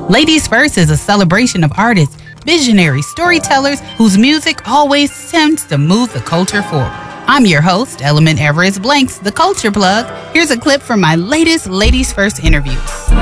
Ladies First is a celebration of artists, visionary storytellers whose music always tends to move the culture forward. I'm your host, Element Everest Blanks, the Culture Plug. Here's a clip from my latest Ladies First interview.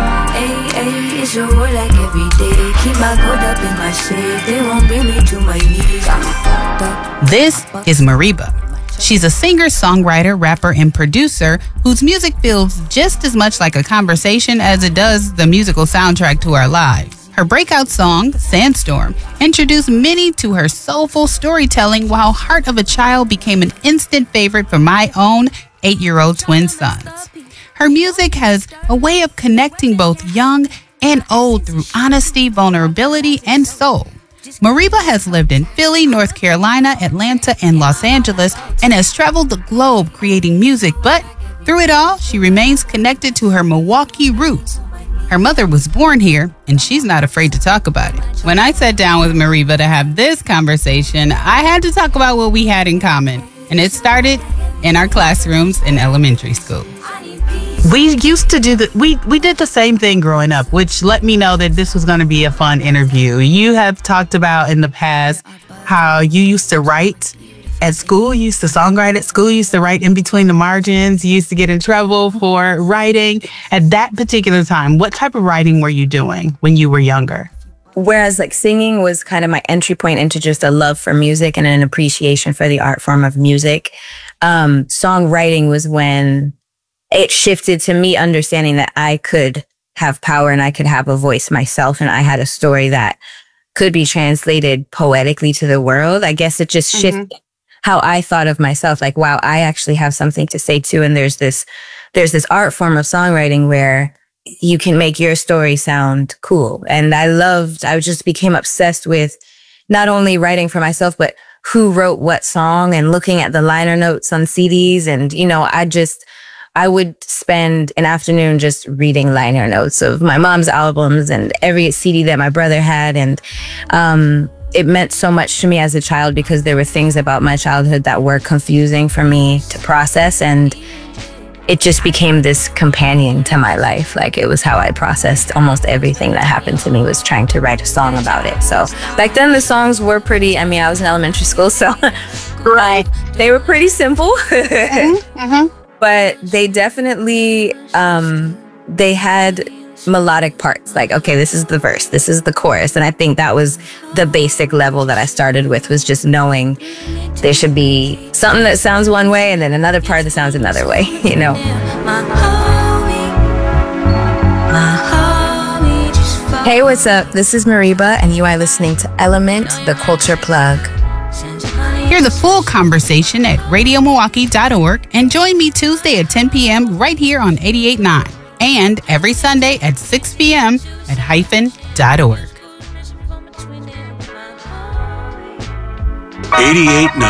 It's your word like every day. Keep my gold up in my shade. They won't bring me to my knees. I'm fucked up. This is Mariba. She's a singer, songwriter, rapper, and producer whose music feels just as much like a conversation as it does the musical soundtrack to our lives. Her breakout song, Sandstorm, introduced many to her soulful storytelling, while Heart of a Child became an instant favorite for my own 8-year-old twin sons. Her music has a way of connecting both young and old through honesty, vulnerability, and soul. Mariba has lived in Philly, North Carolina, Atlanta, and Los Angeles, and has traveled the globe creating music, but through it all, she remains connected to her Milwaukee roots. Her mother was born here, and she's not afraid to talk about it. When I sat down with Mariba to have this conversation, I had to talk about what we had in common, and it started in our classrooms in elementary school. We used to do we did the same thing growing up, which let me know that this was going to be a fun interview. You have talked about in the past how you used to write at school, you used to songwrite at school, you used to write in between the margins, you used to get in trouble for writing. At that particular time, what type of writing were you doing when you were younger? Whereas like singing was kind of my entry point into just a love for music and an appreciation for the art form of music, songwriting was when it shifted to me understanding that I could have power and I could have a voice myself, and I had a story that could be translated poetically to the world. I guess it just shifted how I thought of myself. Like, wow, I actually have something to say too. And there's this art form of songwriting where you can make your story sound cool. And I just became obsessed with not only writing for myself, but who wrote what song and looking at the liner notes on CDs. And, I would spend an afternoon just reading liner notes of my mom's albums and every CD that my brother had. And it meant so much to me as a child because there were things about my childhood that were confusing for me to process. And it just became this companion to my life. Like, it was how I processed almost everything that happened to me, was trying to write a song about it. So back then the songs were pretty, I was in elementary school, so right, they were pretty simple. But they definitely, they had melodic parts. Like, okay, this is the verse, this is the chorus. And I think that was the basic level that I started with, was just knowing there should be something that sounds one way and then another part that sounds another way, Hey, what's up? This is Mariba, and you are listening to Element, the Culture Plug. Hear the full conversation at radiomilwaukee.org and join me Tuesday at 10 p.m. right here on 88.9 and every Sunday at 6 p.m. at hyphen.org. 88.9